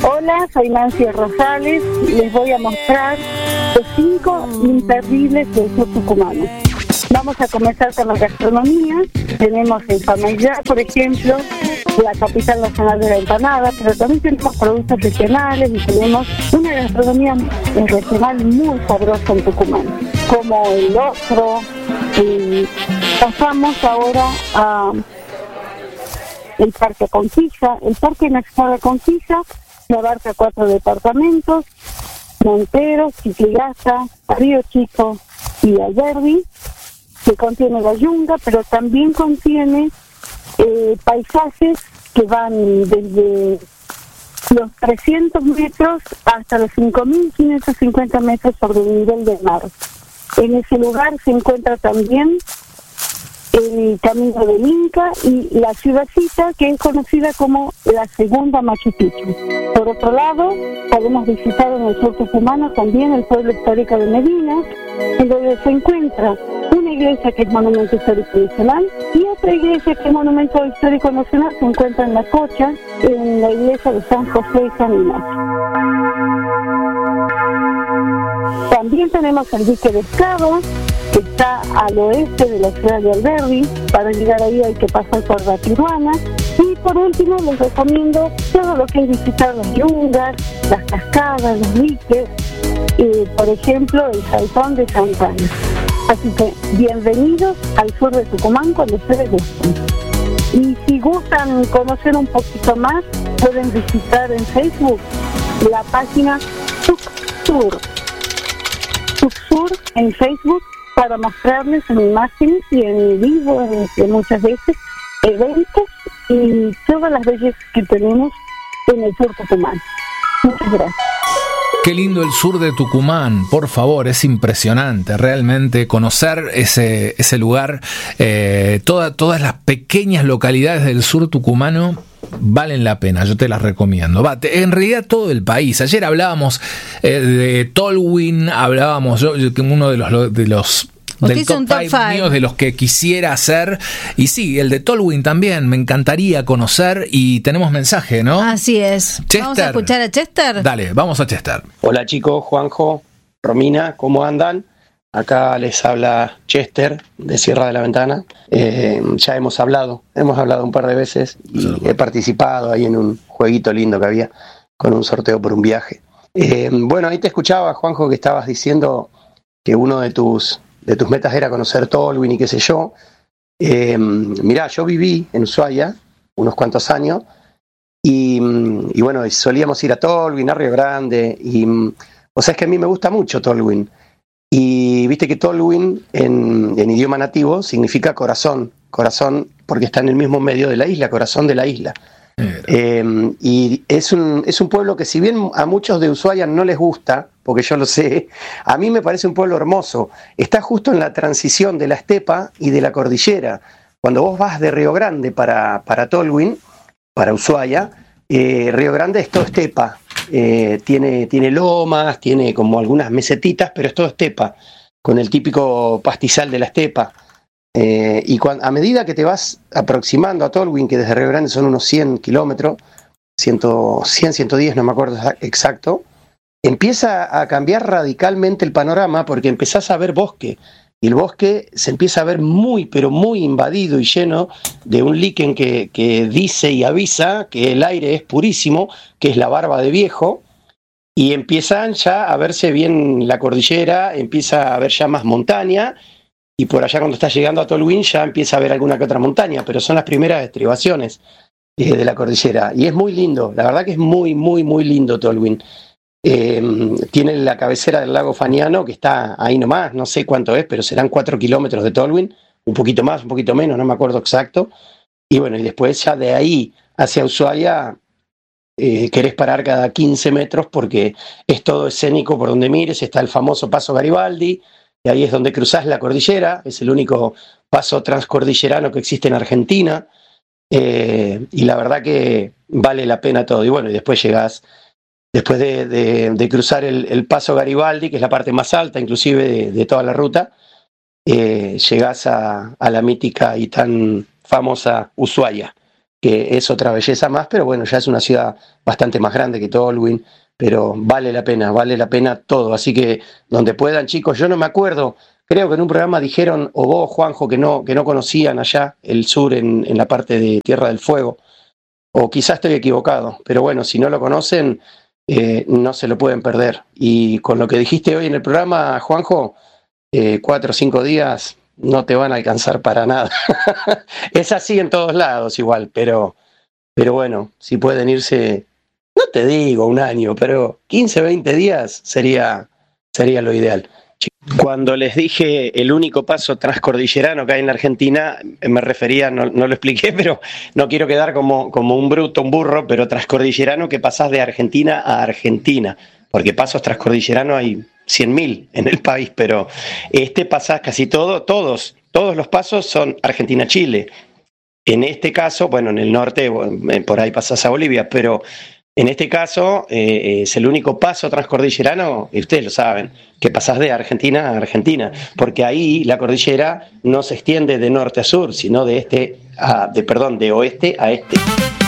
Hola, soy Nancy Rosales y les voy a mostrar los 5 imperdibles del sur tucumano. Vamos a comenzar con la gastronomía. Tenemos el Pamayá, por ejemplo, la capital nacional de la empanada, pero también tenemos productos regionales y tenemos una gastronomía regional muy sabrosa en Tucumán, como el locro. Pasamos ahora a el Parque Conquista. El Parque Nacional de Conquista que abarca 4 departamentos: Monteros, Chiquigaza, Río Chico y Alberdi, que contiene la Yunga, pero también contiene paisajes que van desde los 300 metros hasta los 5.550 metros sobre el nivel del mar. En ese lugar se encuentra también el Camino del Inca y la ciudadcita que es conocida como la segunda Machu Picchu. Por otro lado, podemos visitar en el sur tucumano también el pueblo histórico de Medina, en donde se encuentra una iglesia que es monumento histórico nacional y otra iglesia que es monumento histórico nacional. Se encuentra en La Cocha, en la iglesia de San José y San Ignacio. También tenemos el dique de Escava, que está al oeste de la ciudad de Alberdi. Para llegar ahí hay que pasar por la Tijuana. Y por último les recomiendo todo lo que es visitar las yungas, las cascadas, los diques, por ejemplo el Saltón de Santa Ana. Así que bienvenidos al sur de Tucumán cuando ustedes gusten. Y si gustan conocer un poquito más, pueden visitar en Facebook la página Tucsur en Facebook, para mostrarles en imágenes y en vivo muchas veces eventos y todas las bellezas que tenemos en el sur tucumán. Muchas gracias. Qué lindo el sur de Tucumán, por favor, es impresionante realmente conocer ese lugar. Todas las pequeñas localidades del sur tucumano valen la pena, yo te las recomiendo. En realidad todo el país. Ayer hablábamos de Tolwyn, hablábamos uno de los del top 5 míos de los que quisiera hacer, y sí, el de Tolwyn también me encantaría conocer. Y tenemos mensaje, ¿no? Así es. Chester. Vamos a escuchar a Chester. Dale, vamos a Chester. Hola chicos, Juanjo, Romina, ¿cómo andan? Acá les habla Chester de Sierra de la Ventana. Ya hemos hablado un par de veces y he participado ahí en un jueguito lindo que había con un sorteo por un viaje. Bueno, ahí te escuchaba, Juanjo, que estabas diciendo que uno de tus metas era conocer Tolwyn y qué sé yo. Mirá, yo viví en Ushuaia unos cuantos años y bueno, solíamos ir a Tolwyn, a Río Grande, y o sea, es que a mí me gusta mucho Tolwyn. Y viste que Tolwyn en idioma nativo significa corazón porque está en el mismo medio de la isla, corazón de la isla. Y es un pueblo que, si bien a muchos de Ushuaia no les gusta, porque yo lo sé, a mí me parece un pueblo hermoso. Está justo en la transición de la estepa y de la cordillera. Cuando vos vas de Río Grande para Tolwyn, para Ushuaia, Río Grande es todo estepa. Tiene lomas, tiene como algunas mesetitas, pero es todo estepa, con el típico pastizal de la estepa. Y a medida que te vas aproximando a Tolwyn, que desde Río Grande son unos 100 kilómetros, 110, no me acuerdo exacto, empieza a cambiar radicalmente el panorama, porque empezás a ver bosque, y el bosque se empieza a ver muy, pero muy invadido y lleno de un líquen que dice y avisa que el aire es purísimo, que es la barba de viejo, y empiezan ya a verse bien la cordillera, empieza a ver ya más montaña, y por allá cuando estás llegando a Tolwyn ya empieza a ver alguna que otra montaña, pero son las primeras estribaciones de la cordillera, y es muy lindo, la verdad que es muy, muy, muy lindo Tolwyn. Tiene la cabecera del lago Faniano, que está ahí nomás, no sé cuánto es, pero serán 4 kilómetros de Tolwyn, un poquito más, un poquito menos, no me acuerdo exacto. Y bueno, y después ya de ahí hacia Ushuaia querés parar cada 15 metros porque es todo escénico por donde mires. Está el famoso Paso Garibaldi, y ahí es donde cruzás la cordillera, es el único paso transcordillerano que existe en Argentina, y la verdad que vale la pena todo. Y bueno, y después llegás, después de cruzar el Paso Garibaldi, que es la parte más alta inclusive de toda la ruta, llegás a la mítica y tan famosa Ushuaia. que es otra belleza más, pero bueno, ya es una ciudad bastante más grande que Tolwyn, pero vale la pena todo. Así que donde puedan, chicos, yo no me acuerdo, creo que en un programa dijeron, o vos, Juanjo, que no conocían allá el sur en la parte de Tierra del Fuego, o quizás estoy equivocado, pero bueno, si no lo conocen, no se lo pueden perder. Y con lo que dijiste hoy en el programa, Juanjo, 4 o 5 días no te van a alcanzar para nada. Es así en todos lados igual, pero bueno, si pueden irse, no te digo un año, pero 15, 20 días sería lo ideal. Cuando les dije el único paso transcordillerano que hay en la Argentina, me refería, no lo expliqué, pero no quiero quedar como un bruto, un burro, pero transcordillerano que pasás de Argentina a Argentina, porque pasos transcordilleranos hay 100.000 en el país, pero pasás casi todos los pasos son Argentina-Chile. En este caso, bueno, en el norte, por ahí pasás a Bolivia, pero en este caso es el único paso transcordillerano, y ustedes lo saben, que pasás de Argentina a Argentina, porque ahí la cordillera no se extiende de norte a sur, sino de oeste a este.